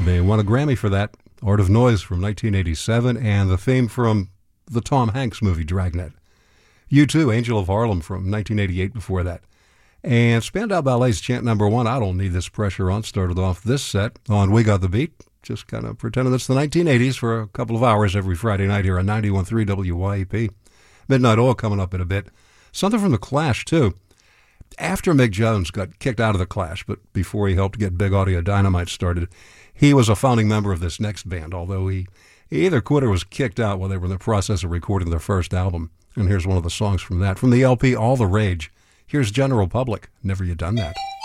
They won a Grammy for that. Art of Noise from 1987, and the theme from the Tom Hanks movie Dragnet. U2, Angel of Harlem from 1988 before that. And Spandau Ballet's chant number 1, I Don't Need This Pressure On, started off this set on We Got the Beat. Just kind of pretending it's the 1980s for a couple of hours every Friday night here on 91.3 WYEP. Midnight Oil coming up in a bit. Something from The Clash, too. After Mick Jones got kicked out of The Clash, but before he helped get Big Audio Dynamite started, he was a founding member of this next band, although he either quit or was kicked out while they were in the process of recording their first album. And here's one of the songs from that. From the LP All the Rage, here's General Public, Never You Done That.